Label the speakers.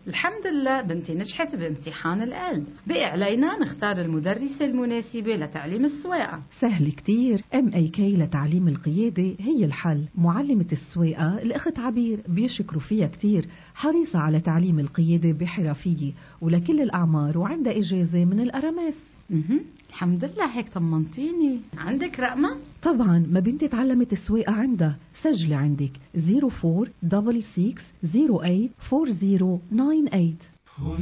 Speaker 1: الحمد لله بنتي نجحت بامتحان الآل، بقي علينا نختار المدرسة المناسبة لتعليم السواقة.
Speaker 2: سهل كتير، MAK لتعليم القيادة هي الحل. معلمة السواقة الأخت عبير بيشكروا فيها كتير، حريصة على تعليم القيادة بحرفية ولكل الأعمار وعندها إجازة من الأرامس.
Speaker 1: الحمد لله، هيك طمنتيني. عندك رقمة؟
Speaker 2: طبعا، ما بنتي تعلمت السواقة عندها. سجلي عندك 0466084098.